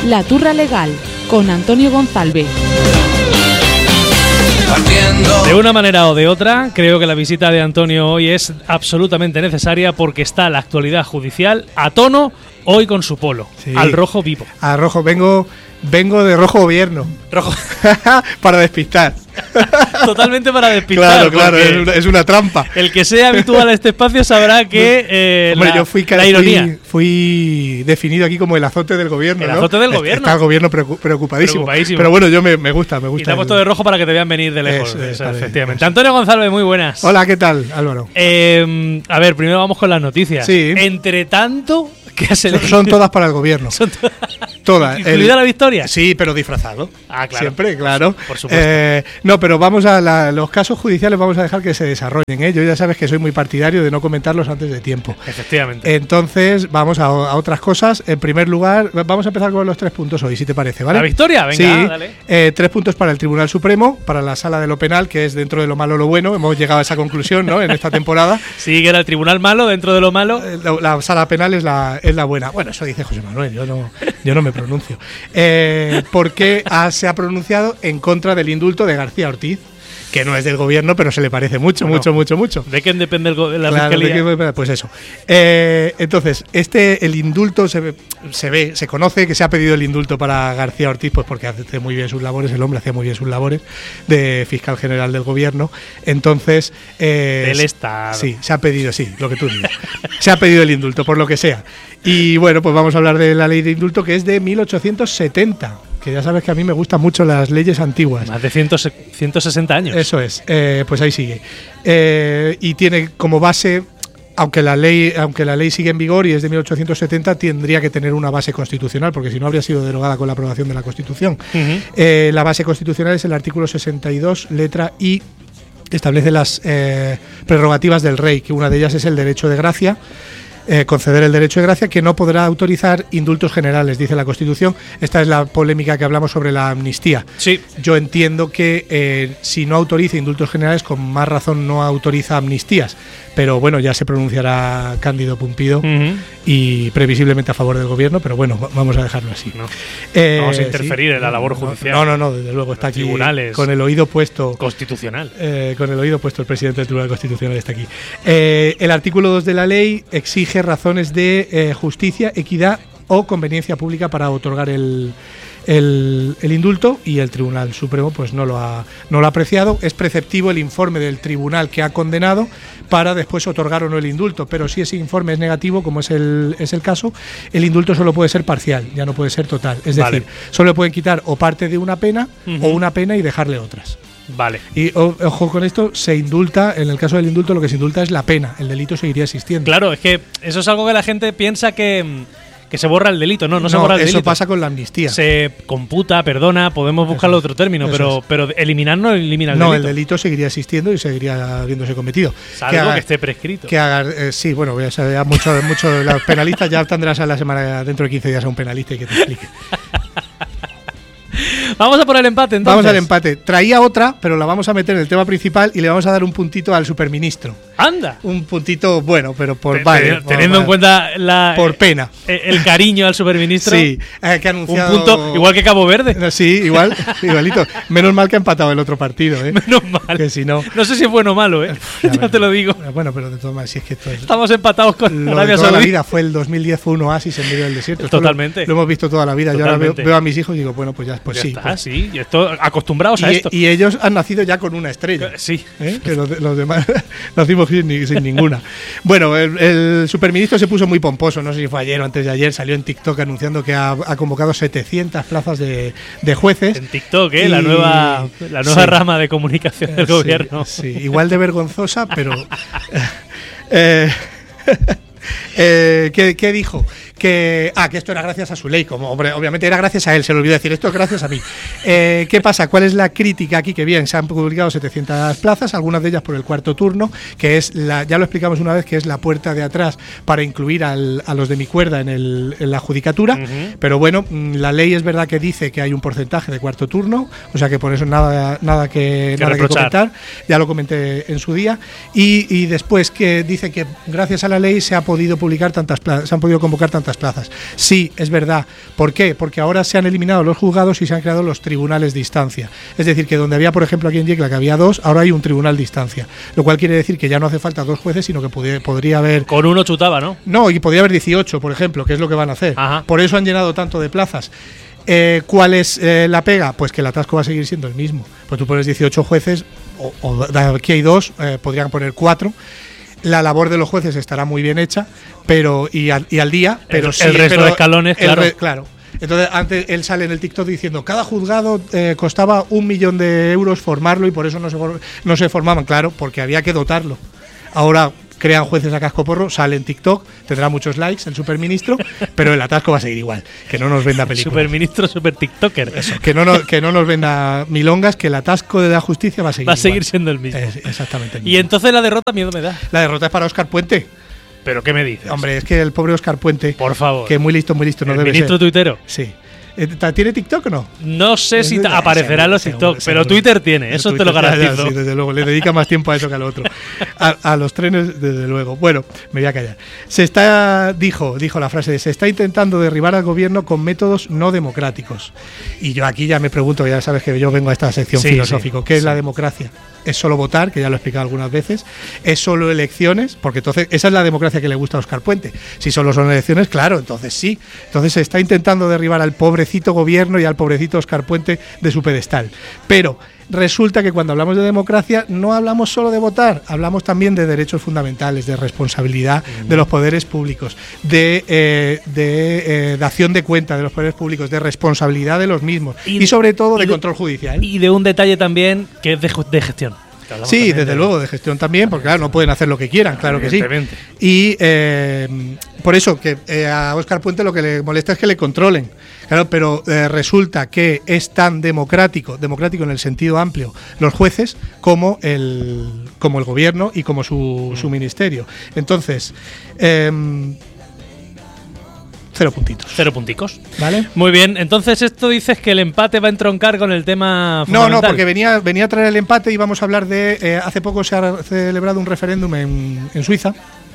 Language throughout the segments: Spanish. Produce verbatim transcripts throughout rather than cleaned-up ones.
La Turra Legal, con Antonio González. De una manera o de otra, creo que la visita de Antonio hoy es absolutamente necesaria porque está la actualidad judicial a tono hoy con su polo, sí. Al rojo vivo. Al rojo, vengo, vengo de rojo gobierno. Rojo. Para despistar. Totalmente para despistar. Claro, claro, es una, es una trampa. El que sea habitual a este espacio sabrá que eh, Hombre, la, yo fui, la ironía. Fui, fui definido aquí como el azote del gobierno. El ¿no? azote del gobierno. Está el gobierno preocupadísimo. preocupadísimo. Pero bueno, yo me, me gusta, me gusta. Y te ha puesto de rojo para que te vean venir de lejos. Eso, eso, eso, efectivamente. eso. Antonio González, muy buenas. Hola, ¿qué tal, Álvaro? Eh, a ver, primero vamos con las noticias. Sí. Entre tanto, ¿qué has elegido? Son todas para el gobierno. Son to todas. ¿Incluida la victoria? Sí, pero disfrazado. Ah, claro. Siempre, claro. Por supuesto. Eh, no, pero vamos a la, los casos judiciales, vamos a dejar que se desarrollen, ¿eh? Yo ya sabes que soy muy partidario de no comentarlos antes de tiempo. Efectivamente. Entonces, vamos a, a otras cosas. En primer lugar, vamos a empezar con los tres puntos hoy, si te parece, ¿vale? ¿La victoria? Venga, sí, dale. Eh, tres puntos para el Tribunal Supremo, para la Sala de lo Penal, que es dentro de lo malo lo bueno. Hemos llegado a esa conclusión, ¿no? En esta temporada. Sí, que era el Tribunal malo dentro de lo malo. Eh, la, la Sala Penal es la, es la buena. Bueno, eso dice José Manuel, yo no, yo no me pronuncio. Eh, porque ha, se ha pronunciado en contra del indulto de García Ortiz, que no es del gobierno, pero se le parece mucho, bueno, mucho, mucho, mucho. ¿De quién depende el go la claro, fiscalía? De qué, pues eso. Eh, entonces, este, el indulto se ve, se ve, se conoce que se ha pedido el indulto para García Ortiz, pues porque hace muy bien sus labores, el hombre hacía muy bien sus labores de fiscal general del gobierno. Entonces, eh, del Estado. Sí, se ha pedido, sí, lo que tú digas. Se ha pedido el indulto, por lo que sea. Y bueno, pues vamos a hablar de la ley de indulto, que es de mil ochocientos setenta. Que ya sabes que a mí me gustan mucho las leyes antiguas. Más de ciento sesenta años. Eso es, eh, pues ahí sigue. Eh, y tiene como base, aunque la ley aunque la ley sigue en vigor y es de mil ochocientos setenta, tendría que tener una base constitucional, porque si no habría sido derogada con la aprobación de la Constitución. Uh-huh. eh, la base constitucional es el artículo sesenta y dos, letra I, que establece las eh, prerrogativas del rey, que una de ellas es el derecho de gracia. Eh, conceder el derecho de gracia, que no podrá autorizar indultos generales, dice la Constitución. Esta es la polémica que hablamos sobre la amnistía. Sí. Yo entiendo que eh, si no autoriza indultos generales, con más razón no autoriza amnistías. Pero bueno, ya se pronunciará Cándido Pumpido uh-huh. y previsiblemente a favor del gobierno, pero bueno, vamos a dejarlo así. No, eh, no vamos a interferir sí, en la labor judicial. No, no, no, desde luego está aquí tribunales con el oído puesto. Constitucional. Eh, con el oído puesto el presidente del Tribunal Constitucional está aquí. Eh, el artículo dos de la ley exige razones de eh, justicia, equidad o conveniencia pública para otorgar el, el, el indulto, y el Tribunal Supremo pues no lo ha no lo ha apreciado. Es preceptivo el informe del tribunal que ha condenado para después otorgar o no el indulto, pero si ese informe es negativo, como es el, es el caso, el indulto solo puede ser parcial, ya no puede ser total. Es vale. decir, solo pueden quitar o parte de una pena uh-huh. o una pena y dejarle otras. Vale. Y o, ojo con esto, se indulta, en el caso del indulto lo que se indulta es la pena, el delito seguiría existiendo. Claro, es que eso es algo que la gente piensa que, que se borra el delito, no, no, no se borra el eso delito. Eso pasa con la amnistía. Se computa, perdona, podemos buscarle otro término, pero, es. pero eliminar no elimina el no, delito. No, el delito seguiría existiendo y seguiría habiéndose cometido. Salvo que, haga, que esté prescrito. Que haga, eh, sí, bueno, ya, ya muchos mucho, los penalistas ya tendrás a la semana, dentro de quince días a un penalista y que te explique. Vamos a por el empate, entonces. Vamos al empate. Traía otra, pero la vamos a meter en el tema principal y le vamos a dar un puntito al superministro. ¡Anda! Un puntito, bueno, pero por... Te, vale, te, teniendo por, en cuenta la... Por pena. El, el cariño al superministro. Sí, eh, que ha anunciado... Un punto, igual que Cabo Verde. Sí, igual, igualito. Menos mal que ha empatado el otro partido, ¿eh? Menos mal. Que si no... No sé si es bueno o malo, ¿eh? ya ver, te lo digo. Bueno, pero de todas maneras, si es que esto es... Estamos empatados con lo Arabia de toda Saudí. la vida fue el dos mil diez, fue un oasis en medio del desierto. Totalmente. Lo, lo hemos visto toda la vida. Totalmente. Yo ahora veo, veo a mis hijos y digo, bueno, pues ya, pues ya sí. Está, pues. sí, y esto, acostumbrados y, a esto. Y ellos han nacido ya con una estrella. Sí. ¿Eh? Que los, los demás nacimos sin, sin ninguna. Bueno, el, el superministro se puso muy pomposo, no sé si fue ayer o antes de ayer, salió en TikTok anunciando que ha, ha convocado setecientas plazas de, de jueces. En TikTok, ¿eh? Y, la nueva, la nueva sí. rama de comunicación del sí, gobierno. Sí, igual de vergonzosa, pero... eh, eh, ¿qué, ¿Qué dijo? Que, ah, que esto era gracias a su ley, como hombre, obviamente era gracias a él, se le olvidó decir, esto es gracias a mí. Eh, ¿Qué pasa? ¿Cuál es la crítica aquí? Que bien, se han publicado setecientas plazas, algunas de ellas por el cuarto turno, que es, la, ya lo explicamos una vez, que es la puerta de atrás para incluir al, a los de mi cuerda en, el, en la judicatura, uh-huh. pero bueno, la ley es verdad que dice que hay un porcentaje de cuarto turno, o sea que por eso nada, nada, que, que, nada que comentar, ya lo comenté en su día, y, y después que dice que gracias a la ley se ha podido publicar tantas plazas, se han podido convocar tantas ciertas plazas. Sí, es verdad. ¿Por qué? Porque ahora se han eliminado los juzgados y se han creado los tribunales de instancia. Es decir, que donde había, por ejemplo, aquí en Yecla, que había dos, ahora hay un tribunal de instancia. Lo cual quiere decir que ya no hace falta dos jueces, sino que podría, podría haber... Con uno chutaba, ¿no? No, y podría haber dieciocho, por ejemplo, que es lo que van a hacer. Ajá. Por eso han llenado tanto de plazas. Eh, ¿Cuál es eh, la pega? Pues que el atasco va a seguir siendo el mismo. Pues tú pones dieciocho jueces, o, o aquí hay dos, eh, podrían poner cuatro. La labor de los jueces estará muy bien hecha, pero y al, y al día, pero el, sí, el resto pero de escalones, claro. Re, claro. Entonces, antes él sale en el TikTok diciendo cada juzgado eh, costaba un millón de euros formarlo y por eso no se, no se formaban. Claro, porque había que dotarlo. Ahora crean jueces a cascoporro, sale en TikTok, tendrá muchos likes el superministro, pero el atasco va a seguir igual. Que no nos venda películas. Superministro, super TikToker. Eso, que no, no, que no nos venda milongas, que el atasco de la justicia va a seguir Va a seguir igual. siendo el mismo. Es, exactamente el mismo. Y entonces la derrota miedo me da. La derrota es para Óscar Puente. ¿Pero qué me dices? Hombre, es que el pobre Óscar Puente, por favor. que muy listo, muy listo, no el debe ministro ser. tuitero. Sí. ¿Tiene TikTok o no? No sé si Seguro, aparecerá en los seguro, TikTok, seguro. pero Twitter tiene, eso Twitter, te lo garantizo. Ya, ya, sí, desde luego, le dedica más tiempo a eso que al otro. A, a los trenes, desde luego. Bueno, me voy a callar. Se está, dijo, dijo la frase de se está intentando derribar al gobierno con métodos no democráticos. Y yo aquí ya me pregunto, ya sabes que yo vengo a esta sección sí, filosófico, sí, ¿qué sí. es la democracia? ¿Es solo votar, que ya lo he explicado algunas veces? ¿Es solo elecciones? Porque entonces esa es la democracia que le gusta a Óscar Puente. Si solo son elecciones, claro, entonces sí. Entonces se está intentando derribar al pobrecito gobierno y al pobrecito Óscar Puente de su pedestal. Pero resulta que cuando hablamos de democracia no hablamos solo de votar, hablamos también de derechos fundamentales, de responsabilidad mm. de los poderes públicos, de eh, de eh, dación de cuenta de los poderes públicos, de responsabilidad de los mismos y, y sobre todo de, de control judicial. Y de un detalle también que es de, de gestión. Sí, desde de, luego, de gestión también, porque claro, no pueden hacer lo que quieran, claro que sí. Y eh, por eso que eh, a Óscar Puente lo que le molesta es que le controlen. Claro, pero eh, resulta que es tan democrático, democrático en el sentido amplio, los jueces como el, como el gobierno y como su, su ministerio. Entonces, eh, cero puntitos. Cero punticos. ¿Vale? Muy bien, entonces esto dices que el empate va a entroncar con el tema fundamental. No, no, porque venía, venía a traer el empate y vamos a hablar de... Eh, hace poco se ha celebrado un referéndum en, en Suiza.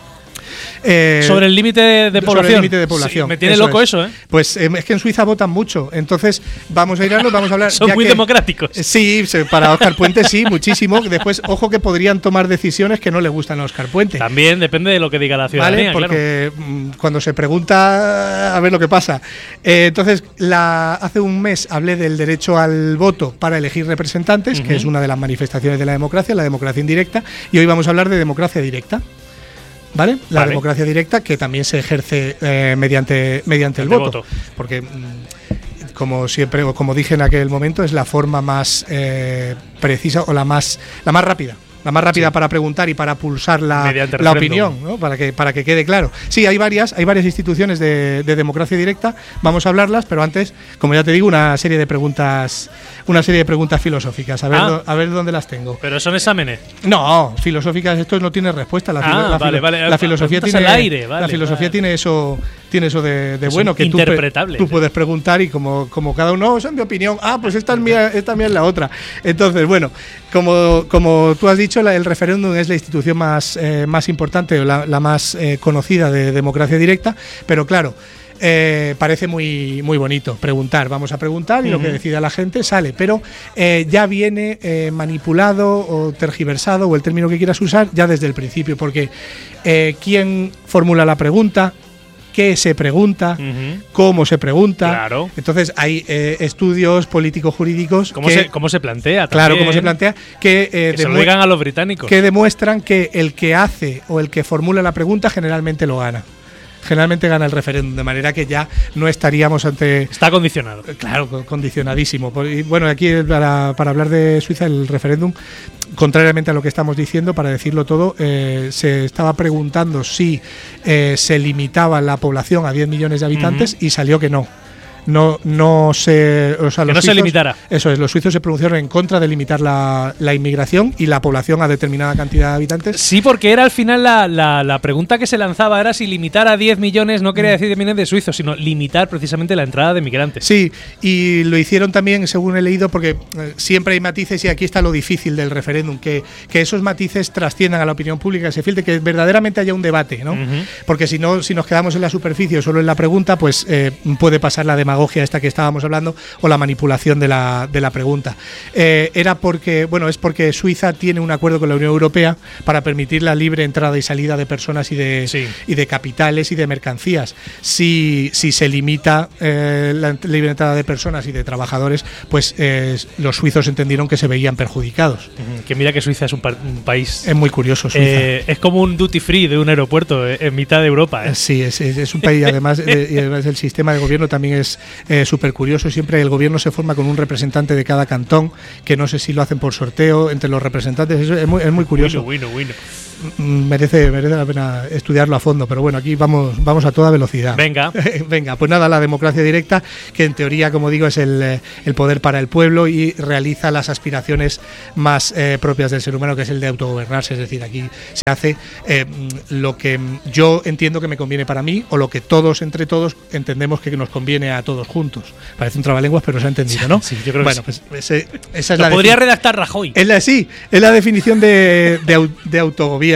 Eh, sobre el límite de, de población. Sobre el límite de población. Sí, me tiene eso loco es. eso, ¿eh? Pues eh, es que en Suiza votan mucho. Entonces, vamos a ir a los, vamos a hablar. Son ya muy que, democráticos. Sí, para Óscar Puente sí, muchísimo. Después, ojo que podrían tomar decisiones que no le gustan a Óscar Puente. También depende de lo que diga la ciudadanía. Vale, porque claro. cuando se pregunta, a ver lo que pasa. Eh, entonces, la, hace un mes hablé del derecho al voto para elegir representantes, uh-huh. que es una de las manifestaciones de la democracia, la democracia indirecta, y hoy vamos a hablar de democracia directa. ¿Vale? La vale. democracia directa que también se ejerce eh, mediante, mediante el, el voto, voto. Porque, mmm, como siempre, o como dije en aquel momento, es la forma más eh, precisa o la más, la más rápida. La más rápida sí. para preguntar y para pulsar la, la opinión, ¿no? Para que para que quede claro. Sí, hay varias, hay varias instituciones de, de democracia directa, vamos a hablarlas, pero antes, como ya te digo, una serie de preguntas, una serie de preguntas filosóficas, a ver, ah, do, a ver dónde las tengo. Pero son exámenes. No, filosóficas, esto no tiene respuesta. La, ah, filo, la, vale, filo, vale. la filosofía tiene, al aire, vale, la filosofía vale. tiene eso, tiene eso de, de es bueno que interpretable, tú, tú puedes preguntar y como, como cada uno, oh, esa es mi opinión. Ah, pues esta es mía, esta mía es la otra. Entonces, bueno, como como tú has dicho, la, el referéndum es la institución más, eh, más importante o la, la más eh, conocida de democracia directa, pero claro, eh, parece muy, muy bonito preguntar, vamos a preguntar y uh-huh. lo que decida la gente sale, pero eh, ya viene eh, manipulado o tergiversado o el término que quieras usar ya desde el principio, porque eh, ¿quién formula la pregunta? ¿Qué se pregunta? Uh-huh. ¿Cómo se pregunta? Claro. Entonces hay eh, estudios político-jurídicos. ¿Cómo, que, se, ¿Cómo se plantea? También, claro, cómo se plantea. Que, eh, que se lo digan a los británicos. Que demuestran que el que hace o el que formula la pregunta generalmente lo gana. Generalmente gana el referéndum, de manera que ya no estaríamos ante... Está condicionado. Claro, condicionadísimo. Y bueno, aquí para, para hablar de Suiza, el referéndum, contrariamente a lo que estamos diciendo, para decirlo todo, eh, se estaba preguntando si eh, se limitaba la población a diez millones de habitantes uh-huh. y salió que no. no, no se, o sea, que los no suizos, se limitara. Eso es, los suizos se pronunciaron en contra de limitar la, la inmigración y la población a determinada cantidad de habitantes. Sí, porque era al final la, la, la pregunta que se lanzaba era si limitar a diez millones, no quería decir diez millones de suizos, sino limitar precisamente la entrada de migrantes. Sí, y lo hicieron también, según he leído, porque eh, siempre hay matices y aquí está lo difícil del referéndum, que, que esos matices trasciendan a la opinión pública, que se filtre, que verdaderamente haya un debate, ¿no? Uh-huh. Porque si no, si nos quedamos en la superficie o solo en la pregunta, pues eh, puede pasar la demagogia esta que estábamos hablando o la manipulación de la, de la pregunta. Eh, era porque, bueno, es porque Suiza tiene un acuerdo con la Unión Europea para permitir la libre entrada y salida de personas y de, sí. y de capitales y de mercancías. Si, si se limita eh, la libre entrada de personas y de trabajadores, pues eh, los suizos entendieron que se veían perjudicados. Uh-huh. Que mira que Suiza es un, pa- un país... Es muy curioso Suiza. Eh, es como un duty free de un aeropuerto eh, en mitad de Europa. ¿eh? Sí, es, es, es un país, además, eh, y además el sistema de gobierno también es eh, súper curioso. Siempre el gobierno se forma con un representante de cada cantón, que no sé si lo hacen por sorteo entre los representantes. Es, es, muy, es muy curioso. Bueno, bueno, bueno. Merece, merece la pena estudiarlo a fondo, pero bueno, aquí vamos, vamos a toda velocidad. Venga. Venga, pues nada, la democracia directa, que en teoría, como digo, es el, el poder para el pueblo y realiza las aspiraciones más eh, propias del ser humano, que es el de autogobernarse. Es decir, aquí se hace eh, lo que yo entiendo que me conviene para mí o lo que todos, entre todos, entendemos que nos conviene a todos juntos. Parece un trabalenguas, pero se ha entendido, ¿no? Sí, yo creo bueno, que sí. pues ese, esa es lo la podría defin- redactar Rajoy. Es la, sí, es la definición de, de, de autogobierno.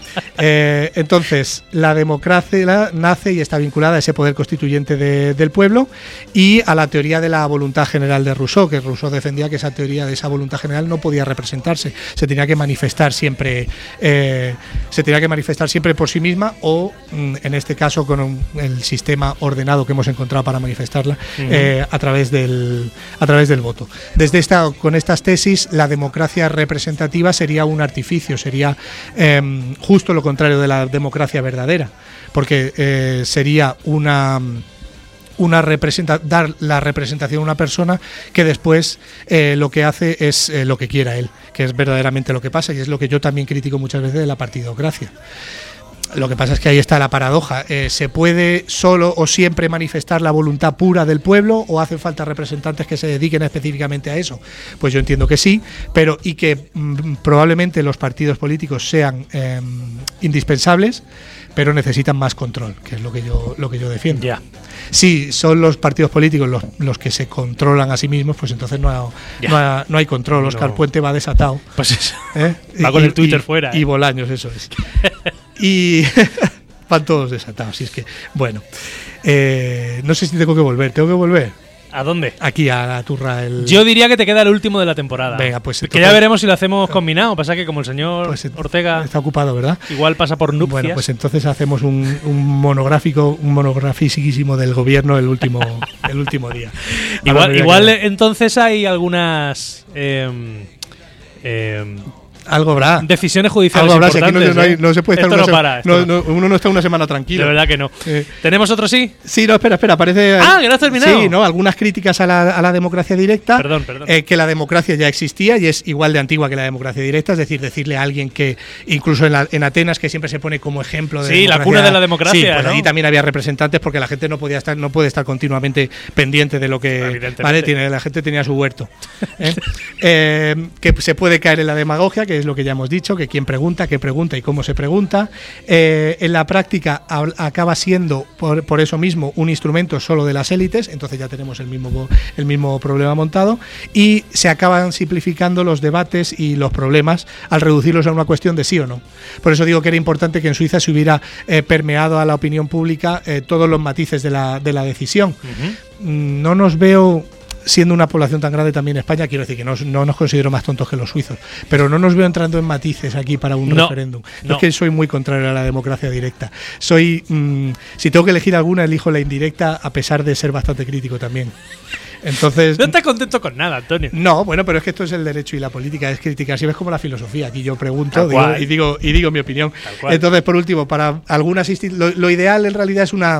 Eh, entonces, la democracia nace y está vinculada a ese poder constituyente de, del pueblo y a la teoría de la voluntad general de Rousseau, que Rousseau defendía que esa teoría de esa voluntad general no podía representarse, se tenía que manifestar siempre, eh, se tenía que manifestar siempre por sí misma o, en este caso, con un, el sistema ordenado que hemos encontrado para manifestarla, uh-huh. eh, a través del, a través del voto. Desde esta, con estas tesis, la democracia representativa sería un artificio, sería eh, justo lo contrario de la democracia verdadera, porque eh, sería una una representa dar la representación a una persona que después eh, lo que hace es eh, lo que quiera él, que es verdaderamente lo que pasa y es lo que yo también critico muchas veces de la partidocracia. Lo que pasa es que ahí está la paradoja. Eh, ¿Se puede solo o siempre manifestar la voluntad pura del pueblo o hacen falta representantes que se dediquen específicamente a eso? Pues yo entiendo que sí, pero y que mm, probablemente los partidos políticos sean eh, indispensables, pero necesitan más control, que es lo que yo lo que yo defiendo. Ya. Si son los partidos políticos los, los que se controlan a sí mismos, pues entonces no hay, no hay, no hay control. Óscar no. Puente va desatado. Pues eso. ¿Eh? Va y, con el Twitter y, fuera. Y ¿eh? Bolaños, eso es. Y van todos desatados. Así es que, bueno, eh, no sé si tengo que volver. ¿Tengo que volver? ¿A dónde? Aquí, a la turra. El... Yo diría que te queda el último de la temporada. Venga, pues entonces, que ya veremos si lo hacemos combinado. Pasa que como el señor pues Ortega está ocupado, ¿verdad? Igual pasa por nupcias. Bueno, pues entonces hacemos un, un monográfico, un monografísimo del gobierno el último, el último día. Igual, igual entonces hay algunas eh, eh, algo habrá. Decisiones judiciales algo habrá, importantes. Si no, no, hay, no se puede estar esto una no para, no, no, uno no está una semana tranquilo. De verdad que no. Eh. ¿Tenemos otro sí? Sí, no, espera, espera. Parece. Ah, que no has terminado. Sí, no, algunas críticas a la, a la democracia directa. Perdón, perdón. Eh, que la democracia ya existía y es igual de antigua que la democracia directa. Es decir, decirle a alguien que, incluso en, la, en Atenas, que siempre se pone como ejemplo de. Sí, la cuna de la democracia. Sí, pues ¿no? allí también había representantes porque la gente no podía estar, no puede estar continuamente pendiente de lo que. Vale, tiene, la gente tenía su huerto. ¿eh? eh, que se puede caer en la demagogia, que es lo que ya hemos dicho, que quién pregunta, qué pregunta y cómo se pregunta. Eh, en la práctica a, acaba siendo, por, por eso mismo, un instrumento solo de las élites, entonces ya tenemos el mismo, el mismo problema montado, y se acaban simplificando los debates y los problemas al reducirlos a una cuestión de sí o no. Por eso digo que era importante que en Suiza se hubiera eh, permeado a la opinión pública eh, todos los matices de la, de la decisión. Uh-huh. No nos veo... siendo una población tan grande también en España, quiero decir que no, no nos considero más tontos que los suizos, pero no nos veo entrando en matices aquí para un no, referéndum. No. Es que soy muy contrario a la democracia directa. Soy, mmm, si tengo que elegir alguna, elijo la indirecta, a pesar de ser bastante crítico también. Entonces, no estás contento con nada, Antonio. No, bueno, pero es que esto es el derecho y la política, es criticar. Si ves como la filosofía, aquí yo pregunto digo, y digo y digo mi opinión. Entonces, por último, para algunas lo, lo ideal en realidad es una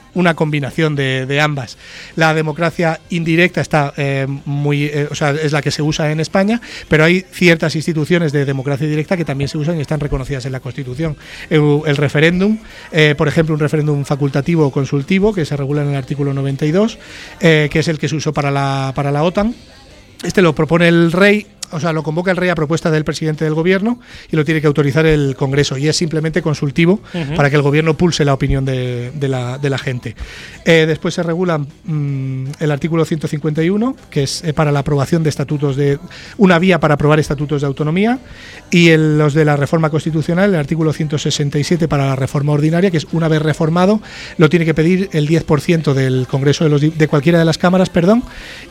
una combinación de, de ambas. La democracia indirecta está eh, muy, eh, o sea, es la que se usa en España, pero hay ciertas instituciones de democracia directa que también se usan y están reconocidas en la Constitución. El, el referéndum, eh, por ejemplo, un referéndum facultativo o consultivo que se regula en el artículo noventa y dos, eh, que es el que se usó para la para la OTAN. Este lo propone el rey, o sea, lo convoca el rey a propuesta del presidente del gobierno y lo tiene que autorizar el Congreso, y es simplemente consultivo uh-huh. para que el gobierno pulse la opinión de, de, la, de la gente. Eh, después se regula mmm, el artículo ciento cincuenta y uno, que es eh, para la aprobación de estatutos, de una vía para aprobar estatutos de autonomía, y el, los de la reforma constitucional, el artículo ciento sesenta y siete para la reforma ordinaria, que es una vez reformado, lo tiene que pedir el diez por ciento del Congreso de, los, de cualquiera de las cámaras, perdón,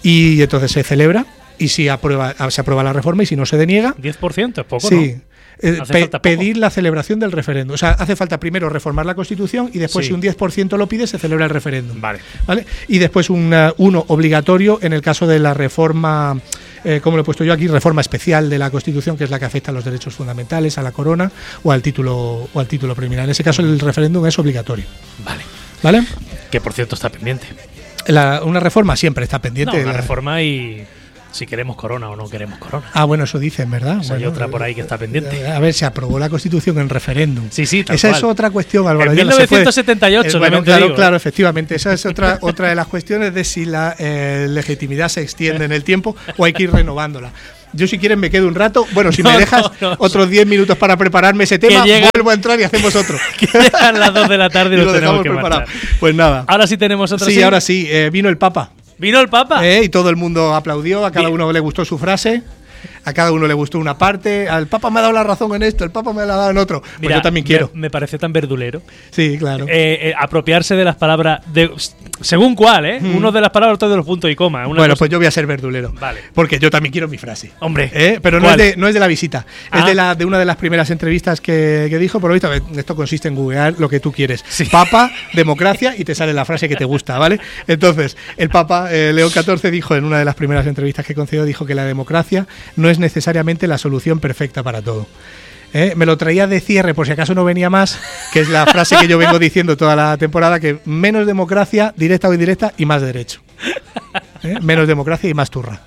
y entonces se celebra. Y si aprueba, se aprueba la reforma y si no se deniega... diez por ciento es poco, sí, ¿no? Eh, pe- pedir la celebración del referéndum. O sea, hace falta primero reformar la Constitución y después, sí. si un diez por ciento lo pide, se celebra el referéndum. Vale. ¿Vale? Y después una, uno obligatorio en el caso de la reforma, eh, como lo he puesto yo aquí, reforma especial de la Constitución, que es la que afecta a los derechos fundamentales, a la corona o al título o al título preliminar. En ese caso el referéndum es obligatorio. Vale. ¿Vale? Que por cierto está pendiente. La, una reforma siempre está pendiente. No, una la, reforma y... si queremos corona o no queremos corona. Ah, bueno, eso dicen, ¿verdad? O sea, bueno, hay otra por ahí que está pendiente. A ver, se aprobó la Constitución en referéndum. Sí, sí, tal Esa cual. es otra cuestión, Álvaro. En mil novecientos setenta y ocho, eh, bueno, también claro, te digo. claro, efectivamente. Esa es otra otra de las cuestiones de si la eh, legitimidad se extiende en el tiempo o hay que ir renovándola. Yo, si quieren, me quedo un rato. Bueno, si no, me dejas no, no, otros diez minutos para prepararme ese tema, llega, vuelvo a entrar y hacemos otro. Que llegan las dos de la tarde y, y lo tenemos que preparado. Pues nada. Ahora sí tenemos otro. Sí, sí, ahora sí. Eh, vino el Papa. ¿Vino el Papa? Eh, y todo el mundo aplaudió, a cada uno le gustó su frase, a cada uno le gustó una parte. Al Papa me ha dado la razón en esto, el Papa me la ha dado en otro. Pues Mira, yo también quiero. Me, me parece tan verdulero. Sí, claro. Eh, eh, apropiarse de las palabras, de, según cuál, ¿eh? Mm. Uno de las palabras, otro de los puntos y coma. Una bueno, cosa. Pues yo voy a ser verdulero. Vale. Porque yo también quiero mi frase. Hombre. ¿Eh? Pero no es, de, no es de la visita. Ah. Es de, la, de una de las primeras entrevistas que, que dijo. Por lo visto, esto consiste en googlear lo que tú quieres. Sí. Papa, democracia, y te sale la frase que te gusta, ¿vale? Entonces, el Papa eh, León catorce dijo en una de las primeras entrevistas que concedió, dijo que la democracia no es necesariamente la solución perfecta para todo. ¿Eh? Me lo traía de cierre por si acaso no venía más, que es la frase que yo vengo diciendo toda la temporada, que menos democracia, directa o indirecta, y más derecho. ¿Eh? Menos democracia y más turra.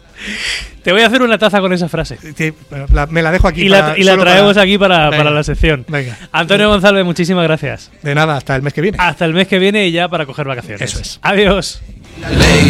Te voy a hacer una taza con esa frase. Sí, la, me la dejo aquí. Y para, la, y la traemos para, aquí para, para la sección. Venga. Antonio González, muchísimas gracias. De nada, hasta el mes que viene. Hasta el mes que viene y ya para coger vacaciones. Eso es. Adiós.